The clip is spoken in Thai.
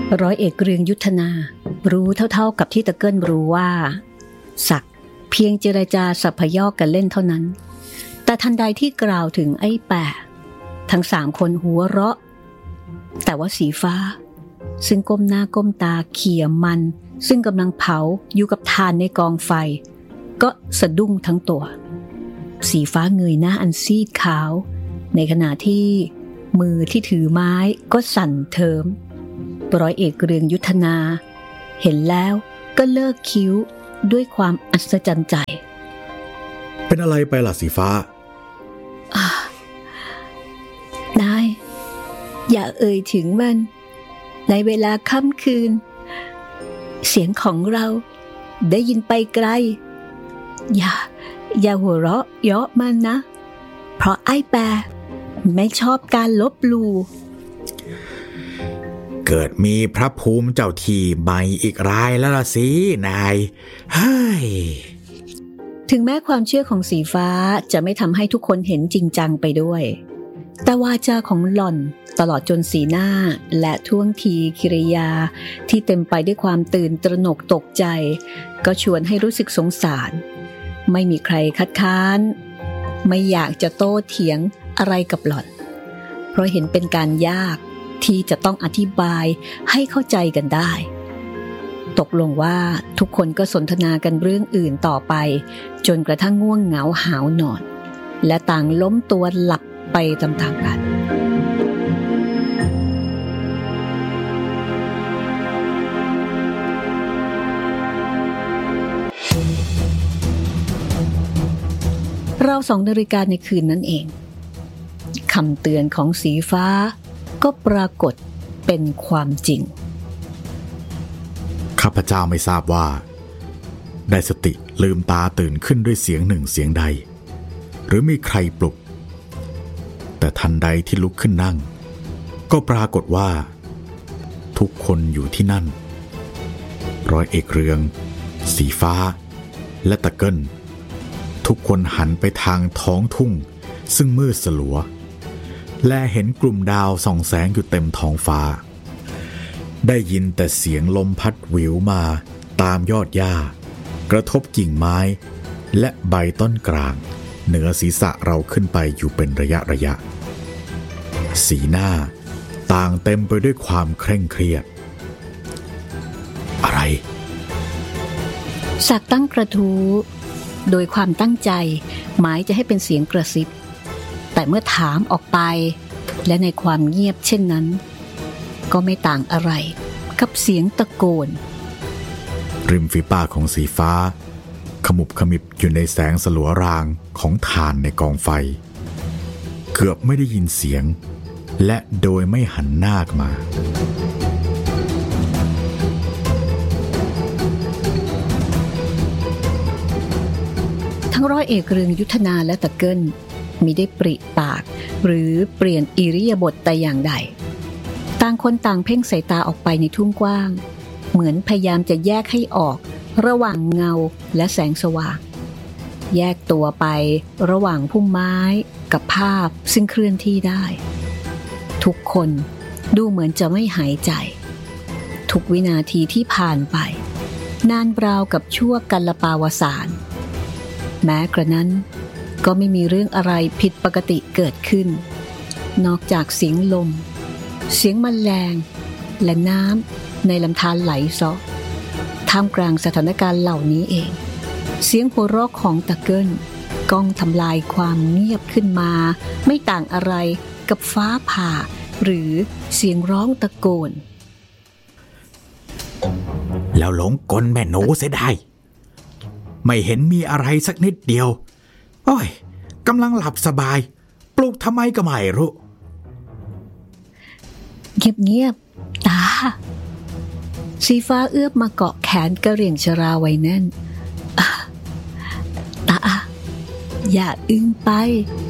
ร้อยเอกเรืองยุทธนารู้เท่าๆกับที่ตะเกิ้ลรู้ว่าศักดิ์เพียงเจรจาสัพยอกกันเล่นเท่านั้นแต่ทันใดที่กล่าวถึงไอ้แปะทั้ง3คนหัวเราะแต่ว่าสีฟ้าซึ่งก้มหน้าก้มตาเขี่ยมันซึ่งกำลังเผาอยู่กับถ่านในกองไฟก็สะดุ้งทั้งตัวสีฟ้าเงยหน้าอันซีดขาวในขณะที่มือที่ถือไม้ก็สั่นเทิมร้อยเอกเรืองยุทธนาเห็นแล้วก็เลิกคิ้วด้วยความอัศจรรย์ใจเป็นอะไรไปล่ะสีฟ้านายอย่าเอ่ยถึงมันในเวลาค่ำคืนเสียงของเราได้ยินไปไกลอย่าหัวเราะเยาะมันนะเพราะไอ้แปะไม่ชอบการลบหลู่เกิดมีพระภูมิเจ้าที่ใหม่อีกรายแล้วล่ะสินายเฮ้ยถึงแม้ความเชื่อของสีฟ้าจะไม่ทำให้ทุกคนเห็นจริงจังไปด้วยแต่วาจาของหล่อนตลอดจนสีหน้าและท่วงทีกิริยาที่เต็มไปด้วยความตื่นตระหนกตกใจก็ชวนให้รู้สึกสงสารไม่มีใครคัดค้านไม่อยากจะโต้เถียงอะไรกับหล่อนเพราะเห็นเป็นการยากที่จะต้องอธิบายให้เข้าใจกันได้ตกลงว่าทุกคนก็สนทนากันเรื่องอื่นต่อไปจนกระทั่งง่วงเหงาหาวนอนและต่างล้มตัวหลับไปตามๆกันเรา2 นาฬิกาในคืนนั้นเองคำเตือนของสีฟ้าก็ปรากฏเป็นความจริงข้าพเจ้าไม่ทราบว่าได้สติลืมตาตื่นขึ้นด้วยเสียงหนึ่งเสียงใดหรือมีใครปลุกแต่ทันใดที่ลุกขึ้นนั่งก็ปรากฏว่าทุกคนอยู่ที่นั่นร้อยเอกเรืองสีฟ้าและตะเกิ้ลทุกคนหันไปทางท้องทุ่งซึ่งมืดสลัวและเห็นกลุ่มดาวส่องแสงอยู่เต็มท้องฟ้าได้ยินแต่เสียงลมพัดหวิวมาตามยอดหญ้ากระทบกิ่งไม้และใบต้นกลางเหนือศีรษะเราขึ้นไปอยู่เป็นระยะสีหน้าต่างเต็มไปด้วยความเคร่งเครียดอะไรศักดิ์ตั้งกระทู้โดยความตั้งใจหมายจะให้เป็นเสียงกระซิบแต่เมื่อถามออกไปและในความเงียบเช่นนั้นก็ไม่ต่างอะไรกับเสียงตะโกนริมฝีปากของสีฟ้าขมุบขมิบอยู่ในแสงสลัวรางของถ่านในกองไฟเกือบไม่ได้ยินเสียงและโดยไม่หันหน้ามาทั้งร้อยเอกเรืองยุทธนาและตะเกิ้ลมิได้ปริปากหรือเปลี่ยนอิริยาบถแต่อย่างใดต่างคนต่างเพ่งสายตาออกไปในทุ่งกว้างเหมือนพยายามจะแยกให้ออกระหว่างเงาและแสงสว่างแยกตัวไประหว่างพุ่มไม้กับภาพซึ่งเคลื่อนที่ได้ทุกคนดูเหมือนจะไม่หายใจทุกวินาทีที่ผ่านไปนานราวกับชั่วกัลปาวสานแม้กระนั้นก็ไม่มีเรื่องอะไรผิดปกติเกิดขึ้นนอกจากเสียงลมเสียงแมลงและน้ำในลำธารไหลซ้อท่ามกลางสถานการณ์เหล่านี้เองเสียงหัวเราะของตะเกิ้ลก้องทำลายความเงียบขึ้นมาไม่ต่างอะไรกับฟ้าผ่าหรือเสียงร้องตะโกนแล้วหลงกลแม่หนูเสียได้ไม่เห็นมีอะไรสักนิดเดียวโอ้ยกำลังหลับสบายปลุกทำไมก็ไม่รู้เงียบๆตาสีฟ้าเอื้อมมาเกาะแขนกระเหรี่ยงชราไว้แน่นตาอย่าอึ้งไป